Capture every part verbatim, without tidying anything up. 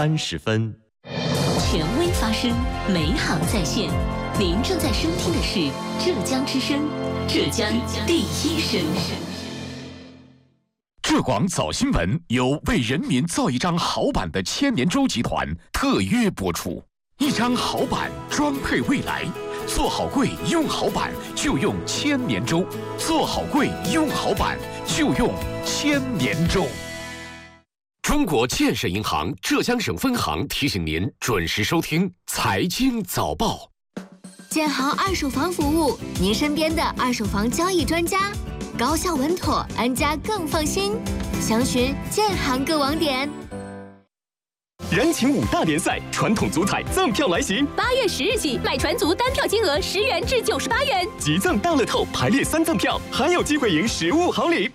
三十分， 权威发声，美好在线。您正在收听的是浙江之声，浙江第一声。 浙广早新闻由为人民造一张好版的千年舟集团特约播出。一张好版装配未来，做好柜用好版就用千年舟，做好柜用好版就用千年舟。中国建设银行浙江省分行提醒您准时收听财经早报。 建行二手房服务，您身边的二手房交易专家，高效稳妥，安家更放心。详询建行各网点。 人情五大联赛，传统足彩赠票来袭。 八月十日起，买船足单票金额十元至九十八元， 即赠大乐透排列三赠票，还有机会赢实物好礼。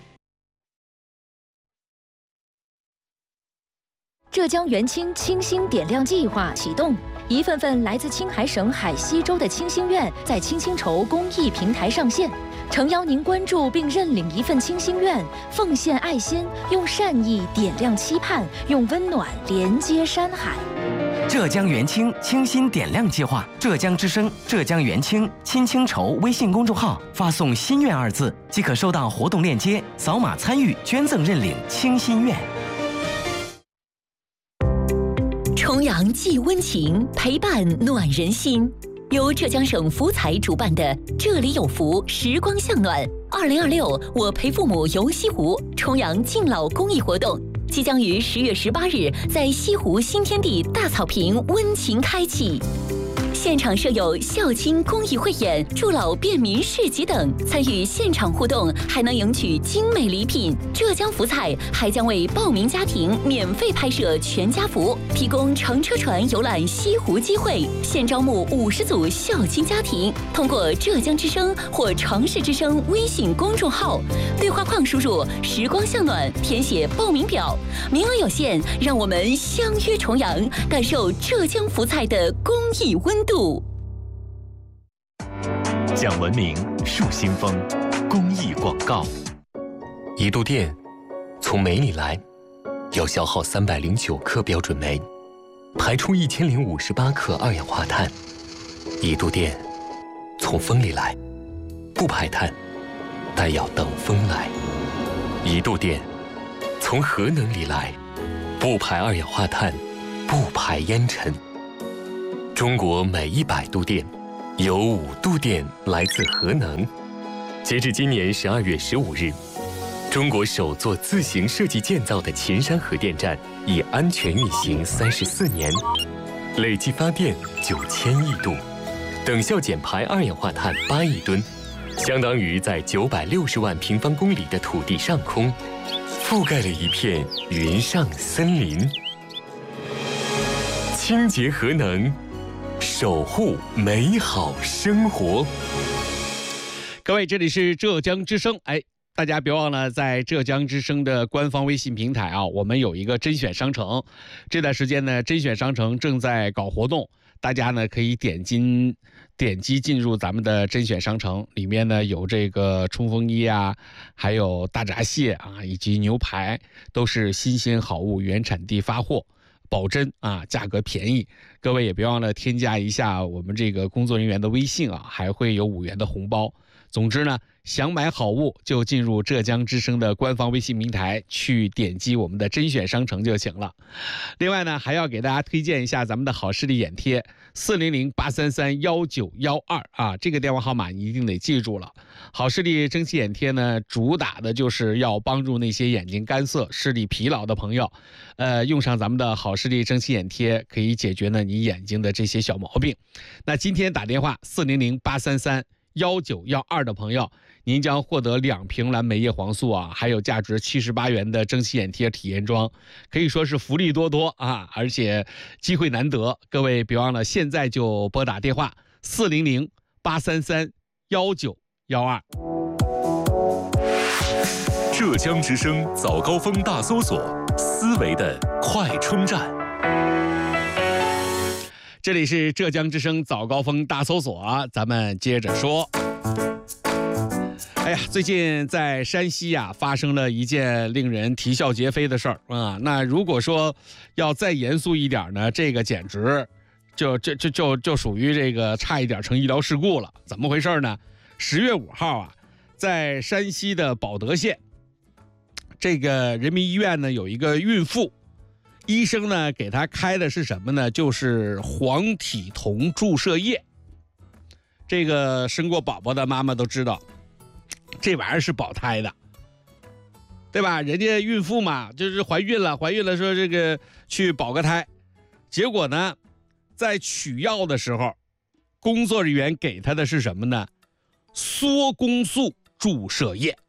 浙江元清清新点亮计划启动，一份份来自青海省海西州的清心愿在清心筹公益平台上线，诚邀您关注并认领一份清心愿，奉献爱心，用善意点亮期盼，用温暖连接山海。 浙江元清清新点亮计划，浙江之声、浙江元清清清筹微信公众号发送“心愿”二字，即可收到活动链接，扫码参与捐赠认领清心愿。 重阳寄温情，陪伴暖人心。由浙江省福彩主办的“这里有福，时光向暖”二零二六我陪父母游西湖重阳敬老公益活动，即将于十月十八日在西湖新天地大草坪温情开启。现场设有孝亲公益汇演、助老便民市集等，参与现场互动还能赢取精美礼品。浙江福彩还将为报名家庭免费拍摄全家福，提供乘车船游览西湖机会。现招募五十组孝亲家庭，通过浙江之声或城市之声微信公众号对话框输入“时光向暖”，填写报名表，名额有限，让我们相约重阳，感受浙江福彩的公益温度。 讲文明树新风，公益广告。一度电从煤里来，要消耗三百零九克标准煤，排出一千零五十八克二氧化碳。一度电从风里来，不排碳，但要等风来。一度电从核能里来，不排二氧化碳，不排烟尘。中国每一百度电，有五度电来自核能。截至今年十二月十五日，中国首座自行设计建造的秦山核电站已安全运行三十四年，累计发电九千亿度，等效减排二氧化碳八亿吨，相当于在九百六十万平方公里的土地上空，覆盖了一片云上森林。清洁核能，守护美好生活。 各位，这里是浙江之声。哎，大家别忘了在浙江之声的官方微信平台啊，我们有一个甄选商城。这段时间呢，甄选商城正在搞活动，大家呢可以点击点击进入咱们的甄选商城，里面呢有这个冲锋衣啊，还有大闸蟹啊，以及牛排，都是新鲜好物，原产地发货。保真啊，价格便宜，各位也别忘了添加一下我们这个工作人员的微信啊，还会有五元的红包。总之呢，想买好物就进入浙江之声的官方微信平台，去点击我们的甄选商城就行了。另外呢，还要给大家推荐一下咱们的好视力眼贴四零零八三三幺九幺二啊，这个电话号码你一定得记住了。好视力蒸汽眼贴呢，主打的就是要帮助那些眼睛干涩、视力疲劳的朋友，呃，用上咱们的好视力蒸汽眼贴，可以解决呢你眼睛的这些小毛病。那今天打电话四零零八三三幺九幺二的朋友，您将获得两瓶蓝莓叶黄素啊，还有价值七十八元的蒸汽眼贴体验装，可以说是福利多多啊，而且机会难得。各位别忘了现在就拨打电话四零零八三三幺九幺二。 浙江之声早高峰大搜索，思维的快充站。 这里是浙江之声早高峰大搜索，咱们接着说。 哎呀，最近在山西呀、啊、发生了一件令人啼笑皆非的事儿啊。那如果说要再严肃一点呢，这个简直就就就就就属于这个差一点成医疗事故了。怎么回事呢？十月五号啊，在山西的保德县这个人民医院呢，有一个孕妇，医生呢给她开的是什么呢？就是黄体酮注射液。这个生过宝宝的妈妈都知道。这玩意儿是保胎的，对吧？人家孕妇嘛，就是怀孕了，怀孕了说这个去保个胎，结果呢，在取药的时候，工作人员给她的是什么呢？缩宫素注射液。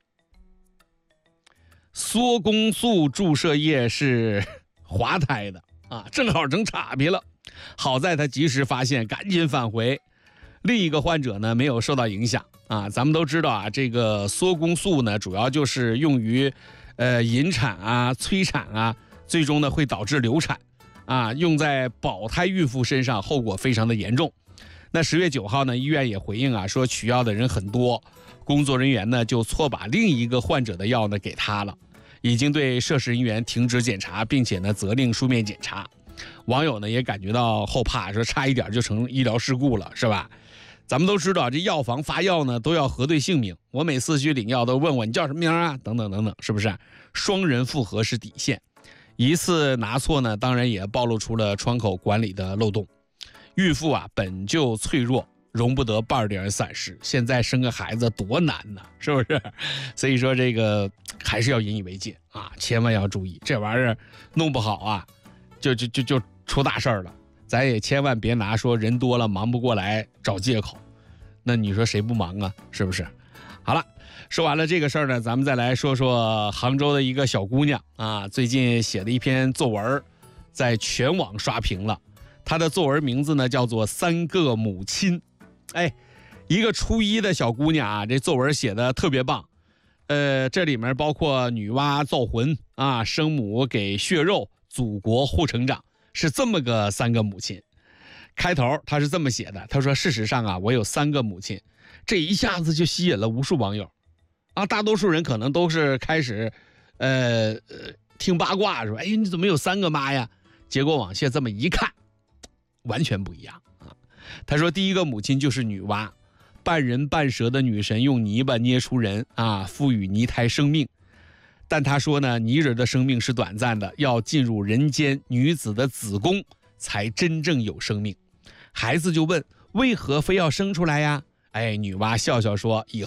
缩宫素注射液是滑胎的啊，正好成岔劈了。好在她及时发现，赶紧返回。另一个患者呢，没有受到影响。啊，咱们都知道啊，这个缩宫素呢，主要就是用于，呃，引产啊、催产啊，最终呢会导致流产，啊，用在保胎孕妇身上，后果非常的严重。那十月九号呢，医院也回应啊，说取药的人很多，工作人员呢就错把另一个患者的药呢给他了，已经对涉事人员停职检查，并且呢责令书面检查。网友呢也感觉到后怕，说差一点就成医疗事故了，是吧？咱们都知道，这药房发药呢都要核对姓名。我每次去领药都问我你叫什么名啊，等等等等，是不是？双人复核是底线，一次拿错呢，当然也暴露出了窗口管理的漏洞。孕妇啊本就脆弱，容不得半点闪失。现在生个孩子多难呢，是不是？所以说这个还是要引以为戒啊，千万要注意，这玩意儿弄不好啊，就就就就出大事儿了。咱也千万别拿说人多了忙不过来找借口，那你说谁不忙啊？是不是？好了，说完了这个事儿呢，咱们再来说说杭州的一个小姑娘啊，最近写了一篇作文，在全网刷屏了。她的作文名字呢叫做《三个母亲》。哎，一个初一的小姑娘啊，这作文写的特别棒。呃，这里面包括女娲造魂啊，生母给血肉，祖国护成长。是这么个三个母亲。开头他是这么写的，他说事实上啊，我有三个母亲。这一下子就吸引了无数网友啊，大多数人可能都是开始呃听八卦，说哎你怎么有三个妈呀？结果往下这么一看，完全不一样啊。他说第一个母亲就是女娲，半人半蛇的女神，用泥巴捏出人啊，赋予泥胎生命。但他说呢，泥人的生命是短暂的，要进入人间女子的子宫才真正有生命。孩子就问，为何非要生出来呀？哎，女娲笑笑说，以